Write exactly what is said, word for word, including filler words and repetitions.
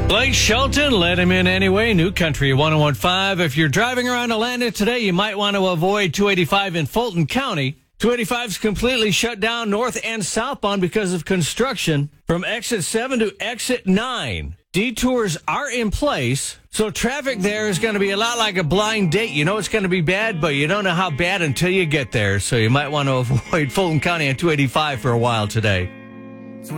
Blake Shelton, let him in anyway. New Country one oh one point five. If you're driving around Atlanta today, you might want to avoid two eighty-five in Fulton County. two eighty-five is completely shut down north and southbound because of construction from exit seven to exit nine. Detours are in place, so traffic there is going to be a lot like a blind date. You know it's going to be bad, but you don't know how bad until you get there. So you might want to avoid Fulton County on two eighty-five for a while today.